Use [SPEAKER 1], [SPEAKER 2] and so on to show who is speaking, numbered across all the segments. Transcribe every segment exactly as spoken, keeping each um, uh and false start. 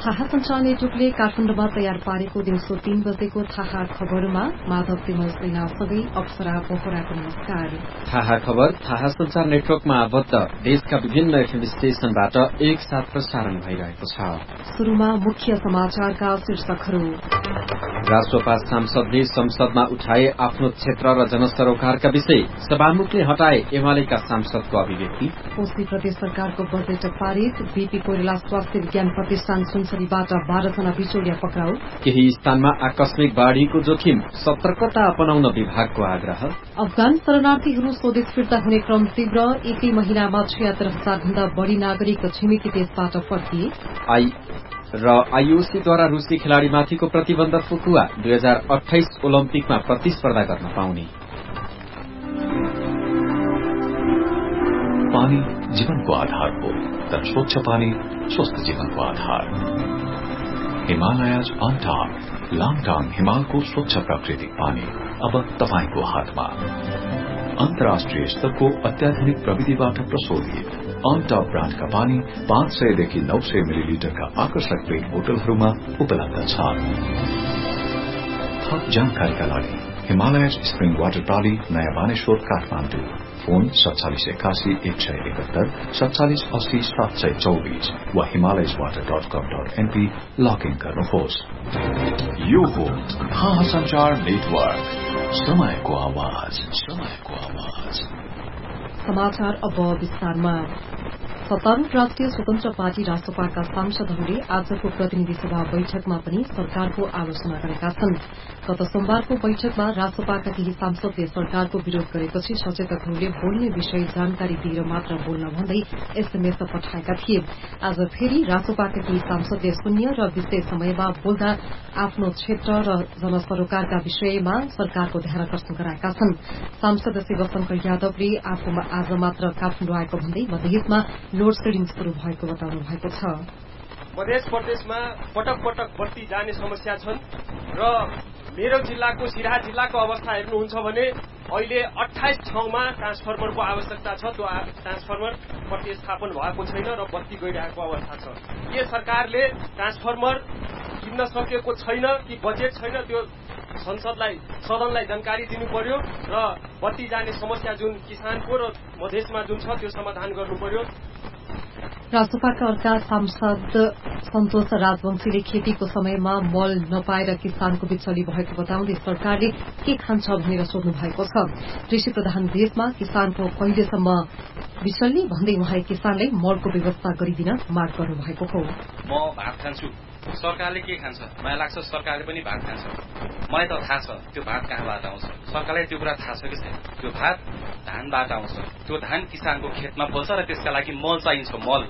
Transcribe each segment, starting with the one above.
[SPEAKER 1] थाहा सञ्चार नेटवर्कले काठमाडौँमा तयार पारेको दिउँसो तीन बजेको थाहा खबरमा माधव तिमल सेनासँगै अप्सरा बोहराको नमस्कार।
[SPEAKER 2] थाहा खबर थाहा सञ्चार नेटवर्कमा आबद्ध देशका विभिन्न एफएम स्टेशनबाट एक साथ प्रसारण भइरहेको छ।
[SPEAKER 1] शुरूमा मुख्य समाचारका शीर्षकहरू।
[SPEAKER 2] राष्ट्रपा सांसदले संसदमा उठाए आफ्नो क्षेत्र र जनसरोकारका विषय, सभामुखले हटाए एमालेका सांसदको अभिव्यक्ति।
[SPEAKER 1] कोशी प्रदेश सरकारको बजेट पारित, बीपी कोइराला स्वास्थ्य विज्ञान प्रतिष्ठान सुनसरीबाट बाह्र जना बिचौलिया पक्राउ।
[SPEAKER 2] केही स्थानमा आकस्मिक बाढ़ीको जोखिम, सतर्कता अपनाउन विभागको आग्रह।
[SPEAKER 1] अफगान शरणार्थीहरू स्वदेश फिर्ता हुने क्रम तीव्र, एकै महिनामा छिहत्तर हजार भन्दा बढ़ी नागरिक छिमेकी देशबाट फर्किए।
[SPEAKER 2] आई र आईओसीद्वारा रूसी खेलाड़ीमाथिको प्रतिबन्ध फुकुवा, दुई हजार अठाइस ओलम्पिकमा प्रतिस्पर्धा गर्न पाउने।
[SPEAKER 3] पानी जीवनको आधार हो, तर स्वच्छ पानी स्वस्थ जीवनको आधार। हिमालयज अन टॉप लाङटाङ हिमालको स्वच्छ प्राकृतिक पानी अब तपाईको हातमा। अन्तर्राष्ट्रिय स्तरको अत्याधुनिक प्रविधिबाट प्रशोधित अन टॉप ब्रान्डका पानी पाँच सयदेखि नौ सय मिलिलिटरका आकर्षक पेट बोतलहरूमा उपलब्ध छ। थप जानकारीका लागि हिमालयज स्प्रिङ वाटर प्रणाली, नयाँ बानेश्वर, काठमाडौँ। फोन सत्तालिस एकासी एक सय एकहत्तर सत्तालिस अस्सी सात सय चौबीस वा हिमालयज वाटर डट कम डट एनपी लगइन गर्नुहोस्। यो हो थाहा सञ्चार नेटवर्क, समयको आवाज, समयको आवाज।
[SPEAKER 1] समाचार अब विस्तारमा। सत्तारूढ़ राष्ट्रिय स्वतन्त्र पार्टी राष्ट्रपाका सांसदहरूले आजको प्रतिनिधि सभा बैठकमा पनि सरकारको आलोचना गरेका छन्। गत सोमबारको बैठकमा राष्ट्रपाका केही सांसदले सरकारको विरोध गरेपछि सचेतकहरूले बोल्ने विषय जानकारी दिएर मात्र बोल्न भन्दै एसएमएस पठाएका थिए। आज फेरि राष्ट्रपाका केही सांसदले शून्य र विशेष समयमा बोल्दा आफ्नो क्षेत्र र जनसरोकारका विषयमा सरकारको ध्यानाकर्षण गराएका छन्। सांसद शिवशंकर यादवले आफूमा आज मात्र काठमाडौँ आएको भन्दै मधेसमा लोड सेडिङ शुरू भएको बताउनु भएको छ।
[SPEAKER 4] मध्य प्रदेशमा पटक पटक बत्ती जाने समस्या छन् र मेरो जिल्लाको सिराहा जिल्लाको अवस्था हेर्नुहुन्छ भने अहिले अट्ठाइस ठाउँमा ट्रान्सफर्मरको आवश्यकता छ। त्यो ट्रान्सफर्मर प्रतिस्थापन भएको छैन र बत्ती गइरहेको अवस्था छ। के सरकारले ट्रान्सफर्मर किन्न सकेको छैन कि बजेट छैन, त्यो संसदलाई सदनलाई जानकारी दिनु पर्यो र बत्ती जाने समस्या जुन किसानको र मधेसमा जुन छ त्यो समाधान गर्नु पर्यो।
[SPEAKER 1] राष्ट्रपाका अर्का सांसद सन्तोष राजवंशीले खेतीको समयमा मल नपाएर किसानको बिचली भएको बताउँदै सरकारले के खान्छ भनेर सोध्नु भएको छ। कृषि प्रधान देशमा किसानको कहिलेसम्म बिचल्ने भन्दै उहाँले किसानलाई मलको व्यवस्था गरिदिन माग गर्नु भएको हो।
[SPEAKER 5] म भात खान्छु, सरकारले के खान्छ? मलाई लाग्छ सरकारले पनि भात खान्छ। मलाई त थाहा छ त्यो भात कहाँबाट आउँछ, सरकारलाई त्यो कुरा थाहा छ कि छैन? त्यो भात धानबाट आउँछ। त्यो धान किसानको खेतमा फल्छ र त्यसका लागि मल चाहिन्छ, मल।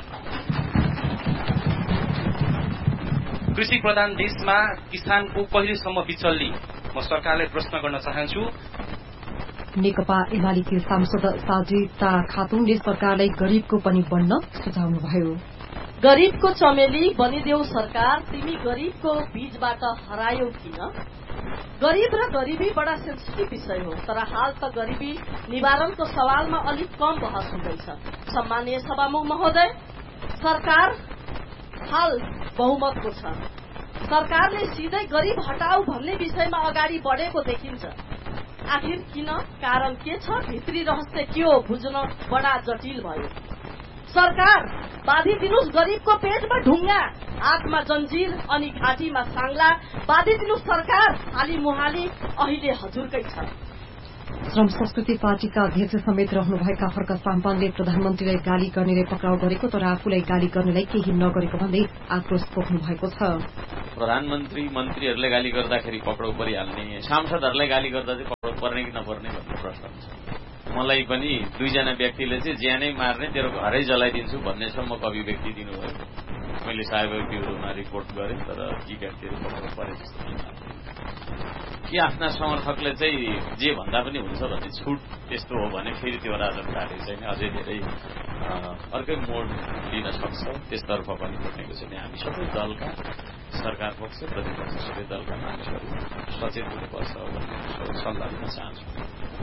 [SPEAKER 5] कृषि प्रधान देशमा किसानको कहिलेसम्म बिचल्ने, म सरकारलाई प्रश्न गर्न चाहन्छु।
[SPEAKER 1] नेकपा एमालेकी सांसद साजिता खातुनले सरकारलाई गरीबको पनि बन्न सुझाउनुभयो।
[SPEAKER 6] गरीबको चमेली बनिदेऊ सरकार, तिमी गरीबको बीचबाट हरायौ किन? गरीब र गरिबी बडा सेन्सिटिभ विषय हो, तर हाल त गरिबी निवारणको सवालमा अलिक कम बहस हुँदैछ। सम्मानीय सभामुख महोदय, सरकार हाल बहुमतको छ। सरकारले सिधै गरीब हटाऊ भन्ने विषयमा अगाडि बढेको देखिन्छ। आखिर किन? कारण के छ? भित्री रहस्य के हो बुझ्न बडा जटिल भयो। सरकार बाँधिदिनुहोस् गरीबको पेटमा ढुङ्गा, आँखमा जन्जिर अनि घाँटीमा सांग्ला बाँधिदिनुहोस् सरकार। हाली मुहाली अहिले हजुरकै छ।
[SPEAKER 1] श्रम संस्कृति पार्टीका अध्यक्ष समेत रहनुभएका फर्क साम्पाङले प्रधानमन्त्रीलाई गाली गर्नेलाई पक्राउ गरेको तर आफूलाई गाली गर्नेलाई केही नगरेको भन्दै आक्रोश पोख्नु भएको छ।
[SPEAKER 7] प्रधानमन्त्री मन्त्रीहरूले गाली गर्दाखेरि पक्राउ परिहाल्ने, सांसदहरूलाई गाली गर्दा चाहिँ पक्राउ पर्ने कि नपर्ने भन्ने प्रश्न छ। मलाई पनि दुईजना व्यक्तिले चाहिँ ज्यानै मार्ने, तेरो घरै जलाइदिन्छु भन्नेसम्म अभिव्यक्ति दिनुभयो। मैले साइबर ब्युरोमा रिपोर्ट गरेँ, तर ती व्यक्तिहरू पक्राउ परे जस्तो कि आफ्ना समर्थकले चाहिँ जे भन्दा पनि हुन्छ भन्ने छुट त्यस्तो हो भने फेरि त्यो राजनकारी चाहिँ अझै धेरै अर्कै मोड लिन सक्छ। त्यसतर्फ पनि बनेको छ। हामी सबै दलका सरकार पक्ष प्रतिपक्ष सबै दलका मानिसहरू सचेत हुनुपर्छ भन्ने सल्लाह दिन चाहन्छु।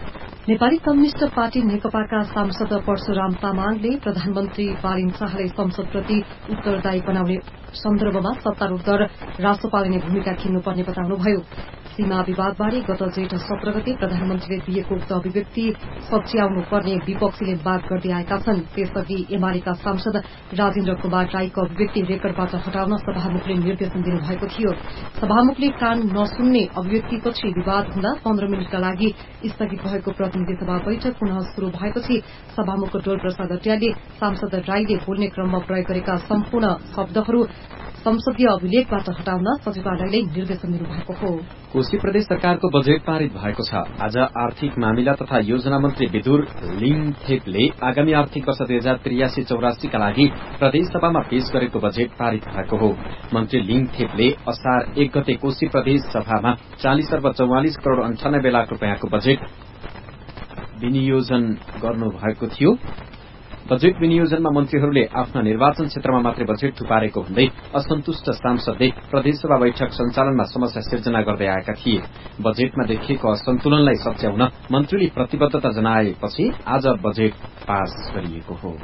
[SPEAKER 1] नेपाली कम्युनिष्ट पार्टी नेकपाका सांसद परशुराम तामाङले प्रधानमन्त्री बालिन शाहलाई संसदप्रति उत्तरदायी बनाउने सन्दर्भमा सत्तारूढ़ दल रासोपाले नै भूमिका खेल्नुपर्ने बताउनुभयो। सीमा विवादबारे गत जेठ सत्र गते प्रधानमन्त्रीले दिएको उक्त अभिव्यक्ति सच्याउनु पर्ने विपक्षीले माग गर्दै आएका छन्। त्यसअघि एमालेका सांसद राजेन्द्र कुमार राईको अभिव्यक्ति रेकर्डबाट हटाउन सभामुखले निर्देशन दिनुभएको थियो। सभामुखले कान नसुन्ने अभिव्यक्तिपछि विवाद हुँदा पन्ध्र मिनटका लागि स्थगित भएको प्रतिनिधि सभा बैठक पुनः शुरू भएपछि सभामुख डोल प्रसाद अटियालले सांसद राईले बोल्ने क्रममा प्रयोग गरेका सम्पूर्ण शब्दहरू संसदीय अभिलेखबाट हटाउन सचिवालयले निर्देशन दिनुभएको हो।
[SPEAKER 2] कोशी प्रदेश सरकारको बजेट पारित भएको छ। आज आर्थिक मामिला तथा योजना मन्त्री विदुर लिङथेपले आगामी आर्थिक वर्ष दुई हजार त्रियासी चौरासीका लागि प्रदेशसभामा पेश गरेको बजेट पारित भएको हो। मन्त्री लिङथेपले असार एक गते कोशी प्रदेश सभामा चालिस अर्ब चौवालिस करोड़ अन्ठानब्बे लाख रूपियाँको बजेट विनियोजन गर्नुभएको थियो। बजेट विनियोजनमा मन्त्रीहरूले आफ्ना निर्वाचन क्षेत्रमा मात्रै बजेट थुपारेको हुँदै असन्तुष्ट सांसदले प्रदेशसभा बैठक सञ्चालनमा समस्या सिर्जना गर्दै आएका थिए। बजेटमा देखिएको असन्तुलनलाई सच्याउन मन्त्रीले प्रतिबद्धता जनाएपछि आज बजेट पास गरिएको हो।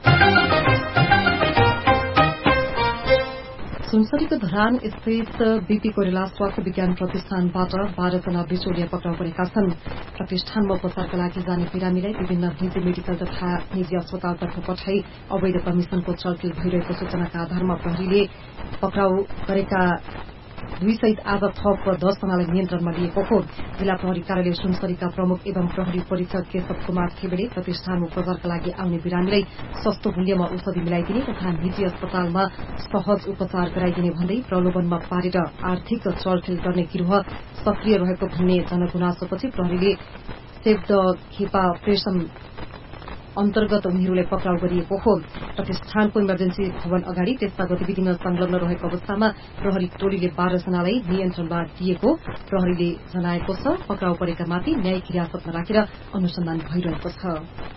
[SPEAKER 1] सुनसरीको धरान स्थित बीपी कोइराला स्वास्थ्य विज्ञान प्रतिष्ठानबाट बाह्रजना बिचौलिया पक्राउ परेका छन्। प्रतिष्ठानमा उपचारका लागि जाने बिरामीलाई विभिन्न निजी मेडिकल तथा निजी अस्पतालतर्फ पठाई अवैध कमिशनको चलखेल भइरहेको सूचनाका आधारमा प्रहरीले पक्राउ गरेका दुई सहित आज थप दसजनालाई नियन्त्रणमा लिएको हो। जिल्ला प्रहरी कार्यालय सुनसरीका प्रमुख एवं प्रहरी परीक्षक केशव कुमार थेबेले प्रतिष्ठानमा उपचारका लागि आउने बिरामीलाई सस्तो मूल्यमा औषधि मिलाइदिने तथा निजी अस्पतालमा सहज उपचार गराइदिने भन्दै प्रलोभनमा पारेर आर्थिक चलखेल गर्ने गिरोह सक्रिय रहेको भन्ने जनगुनासोपछि प्रहरीले सेभ द खेपा अपरेशन अन्तर्गत उनीहरूलाई पक्राउ गरिएको हो। प्रतिष्ठानको इमर्जेन्सी भवन अगाडि त्यस्ता गतिविधिमा संलग्न रहेको अवस्थामा प्रहरी टोलीले बाह्रजनालाई नियन्त्रणमा दिएको प्रहरीले जनाएको छ। पक्राउ परेका माथि न्यायिक हिरासतमा राखेर अनुसन्धान भइरहेको छ।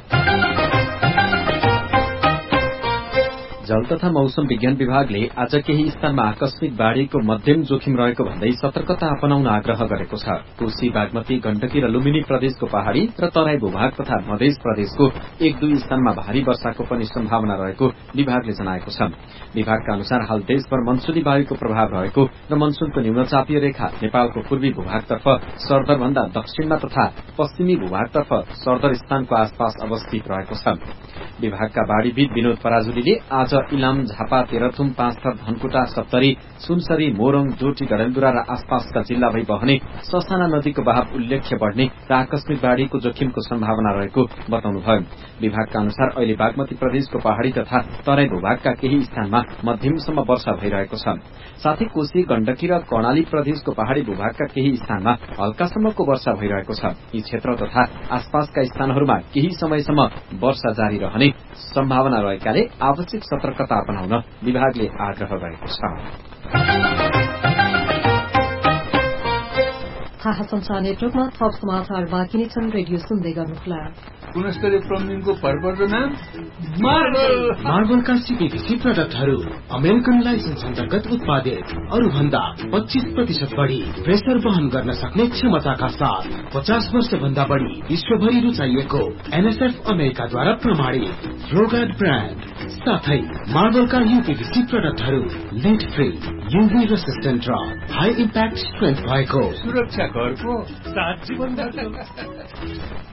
[SPEAKER 2] जल तथा मौसम विज्ञान विभागले आज केही स्थानमा आकस्मिक बाढ़ीको मध्यम जोखिम रहेको भन्दै सतर्कता अपनाउन आग्रह गरेको छ। कोशी बागमती गण्डकी र लुम्बिनी प्रदेशको पहाड़ी र तराई भूभाग तथा मध्य प्रदेशको एक दुई स्थानमा भारी वर्षाको पनि सम्भावना रहेको विभागले जनाएको छ। विभागका अनुसार हाल देशभर मनसुनी वायुको प्रभाव रहेको र मनसुनको न्यूनचापीय रेखा नेपालको पूर्वी भूभागतर्फ सरदरभन्दा दक्षिणमा तथा पश्चिमी भूभागतर्फ सरदर स्थानको आसपास अवस्थित रहेको छ। विभागका बाढ़ीविद विनोद पराजुलीले आज इलाम, झापा, तेह्रथुम, पाँचथर, धनकुटा, सप्तरी, सुनसरी, मोरङ, जोटी, डडेलधुरा र आसपासका जिल्ला भई बहने ससाना नदीको बहाव उल्लेख्य बढ़ने र आकस्मिक बाढ़ीको जोखिमको सम्भावना रहेको बताउनुभयो। विभागका अनुसार अहिले बागमती प्रदेशको पहाड़ी तथा तराई भूभागका केही स्थानमा मध्यमसम्म वर्षा भइरहेको छ। साथै कोशी, गण्डकी र कर्णाली प्रदेशको पहाड़ी भूभागका केही स्थानमा हल्कासम्मको वर्षा भइरहेको छ। यी क्षेत्र तथा आसपासका स्थानहरूमा केही समयसम्म वर्षा जारी रहने सम्भावना रहेकाले आवश्यक सतर्कता अपनाउन विभागले आग्रह गरेको छ।
[SPEAKER 1] थाहा संचार नेटवर्कमा थप समाचार बाँकी नै छन्। रेडियो सुन्दै गर्नुहोला।
[SPEAKER 8] गुणस्तरीय प्लम्बिङको भरपर्दो नाम मार्बल।
[SPEAKER 9] मार्बलका सीपीभीसी प्रडक्टहरू अमेरिकन लाइसेन्स अन्तर्गत उत्पादित, अरूभन्दा पच्चीस प्रतिशत बढ़ी प्रेसर वहन गर्न सक्ने क्षमताका साथ पचास वर्ष भन्दा बढ़ी विश्वभरि रुचाइएको एनएसएफ अमेरिकाद्वारा प्रमाणित फ्लोगार्ड ब्रान्ड साथै मार्बलका यूपीभीसी प्रडक्टहरू लिड फ्री, यूभी रेसिस्टेन्ट र हाई इम्प्याक्ट स्ट्रेन्थ भएको
[SPEAKER 8] सुरक्षा घरको सात जीवन